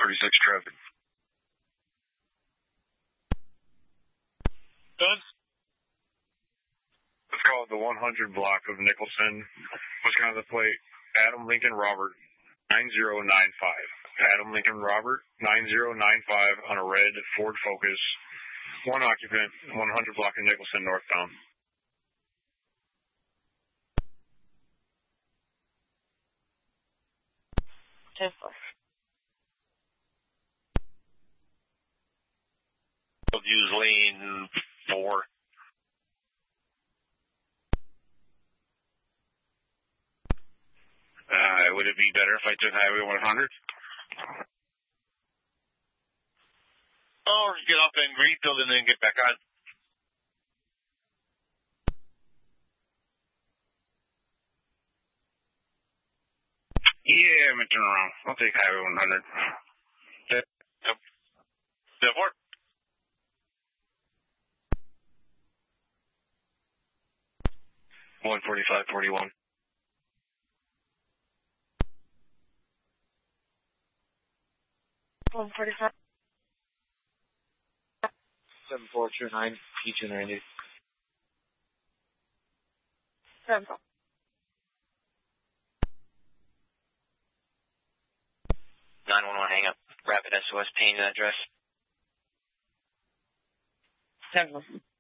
36 traffic. Done. Let's call it the 100 block of Nicholson, Wisconsin plate, Adam Lincoln Robert, 9095. Adam Lincoln Robert, 9095 on a red Ford Focus, one occupant, 100 block of Nicholson northbound. I'll use lane 4. Would it be better if I took Highway 100? Or get off in Greenfield and then get back on. Yeah, I'm going to turn around. I'll take Highway 100. Yep. 4. $145.41. 145. 7429 P290. 7. 911 hang up. Rapid SOS pain address. 7.